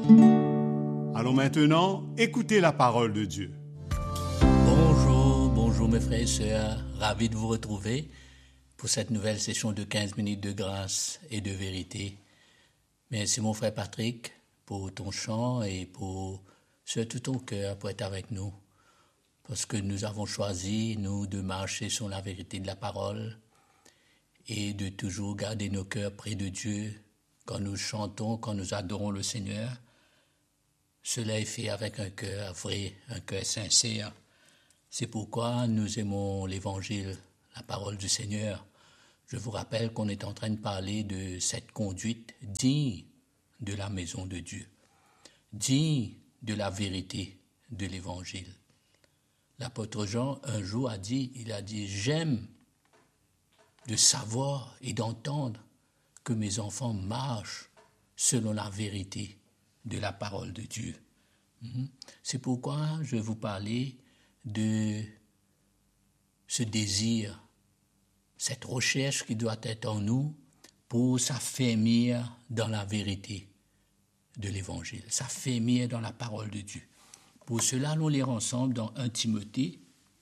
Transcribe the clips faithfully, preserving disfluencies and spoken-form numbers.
Allons maintenant écouter la parole de Dieu. Bonjour, bonjour mes frères et sœurs, ravi de vous retrouver pour cette nouvelle session de quinze minutes de grâce et de vérité. Merci mon frère Patrick pour ton chant et pour surtout ton cœur pour être avec nous. Parce que nous avons choisi, nous, de marcher sur la vérité de la parole et de toujours garder nos cœurs près de Dieu quand nous chantons, quand nous adorons le Seigneur. Cela est fait avec un cœur vrai, un cœur sincère. C'est pourquoi nous aimons l'Évangile, la parole du Seigneur. Je vous rappelle qu'on est en train de parler de cette conduite digne de la maison de Dieu, digne de la vérité de l'Évangile. L'apôtre Jean, un jour, a dit, il a dit, « J'aime de savoir et d'entendre que mes enfants marchent selon la vérité de la parole de Dieu. » C'est pourquoi je vais vous parler de ce désir, cette recherche qui doit être en nous pour s'affermir dans la vérité de l'Évangile, s'affermir dans la parole de Dieu. Pour cela, allons lire ensemble dans un Timothée.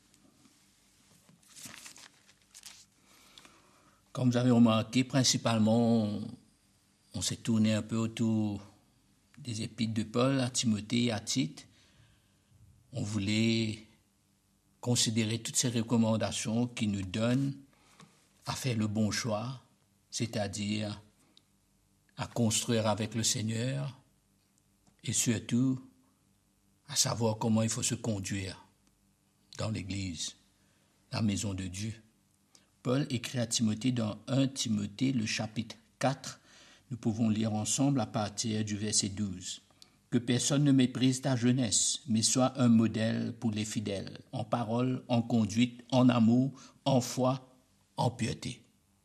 Comme vous avez remarqué, principalement, on, on s'est tourné un peu autour des épîtres de Paul à Timothée et à Tite. On voulait considérer toutes ces recommandations qui nous donnent à faire le bon choix, c'est-à-dire à construire avec le Seigneur et surtout à savoir comment il faut se conduire dans l'Église, la maison de Dieu. Paul écrit à Timothée dans un Timothée, le chapitre quatre, nous pouvons lire ensemble à partir du verset douze. « Que personne ne méprise ta jeunesse, mais sois un modèle pour les fidèles, en parole, en conduite, en amour, en foi, en piété. »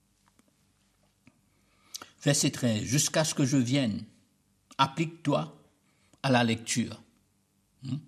Verset treize. « Jusqu'à ce que je vienne, applique-toi à la lecture, hein,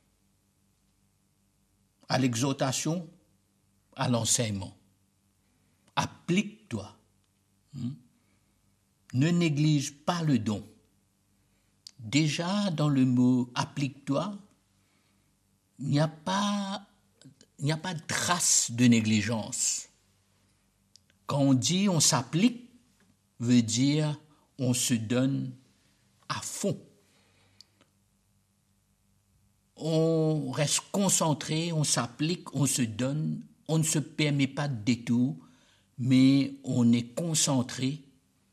à l'exhortation, à l'enseignement. Applique-toi. Hein. Ne néglige pas le don. » Déjà, dans le mot « applique-toi », il n'y a pas, il n'y a pas de trace de négligence. Quand on dit « on s'applique », veut dire « on se donne à fond ». On reste concentré, on s'applique, on se donne, on ne se permet pas de détour, mais on est concentré,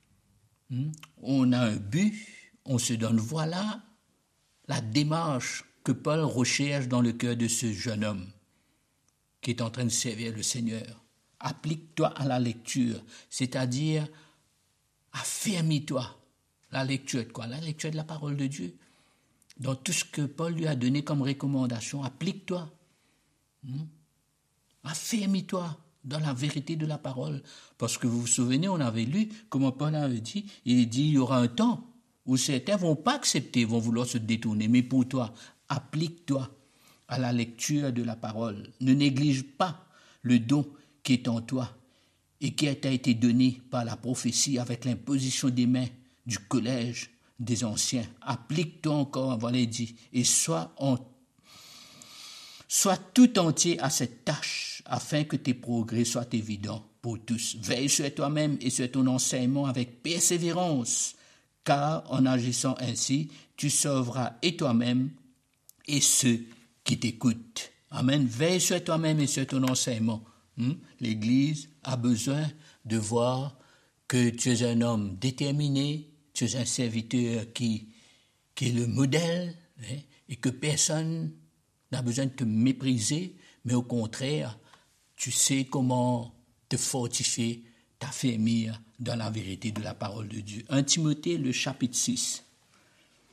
on a un but, on se donne. Voilà la démarche que Paul recherche dans le cœur de ce jeune homme qui est en train de servir le Seigneur. Applique-toi à la lecture, c'est-à-dire affermis-toi. La lecture de quoi? La lecture de la parole de Dieu. Dans tout ce que Paul lui a donné comme recommandation, applique-toi. Affermis-toi dans la vérité de la parole. Parce que vous vous souvenez, on avait lu comment Paul avait dit, il dit, il y aura un temps où certains ne vont pas accepter, vont vouloir se détourner. Mais pour toi, applique-toi à la lecture de la parole. Ne néglige pas le don qui est en toi et qui t'a été donné par la prophétie avec l'imposition des mains du collège des anciens. Applique-toi encore, voilà, il dit, et sois, en, sois tout entier à cette tâche afin que tes progrès soient évidents pour tous. Veille sur toi-même et sur ton enseignement avec persévérance, car en agissant ainsi, tu sauveras et toi-même et ceux qui t'écoutent. Amen. Veille sur toi-même et sur ton enseignement. Hmm? L'Église a besoin de voir que tu es un homme déterminé, tu es un serviteur qui, qui est le modèle, hein, et que personne n'a besoin de te mépriser, mais au contraire, tu sais comment te fortifier, t'affermir dans la vérité de la parole de Dieu. un Timothée, le chapitre six.